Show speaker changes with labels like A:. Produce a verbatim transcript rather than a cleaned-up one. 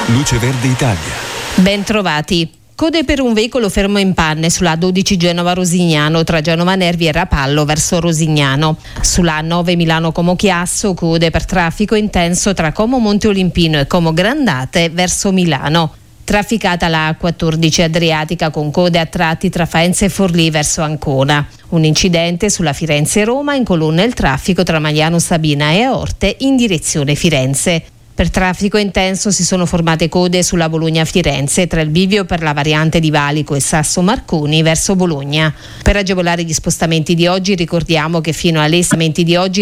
A: Luce Verde Italia.
B: Ben trovati. Code per un veicolo fermo in panne sulla A dodici Genova-Rosignano tra Genova Nervi e Rapallo verso Rosignano. Sulla A nove Milano-Como Chiasso, code per traffico intenso tra Como Monte Olimpino e Como Grandate verso Milano. Trafficata la A quattordici Adriatica con code a tratti tra Faenza e Forlì verso Ancona. Un incidente sulla Firenze-Roma incolonna il traffico tra Magliano Sabina e Orte in direzione Firenze. Per traffico intenso si sono formate code sulla Bologna-Firenze tra il bivio per la variante di Valico e Sasso Marconi verso Bologna. Per agevolare gli spostamenti di oggi ricordiamo che fino alle spostamenti di oggi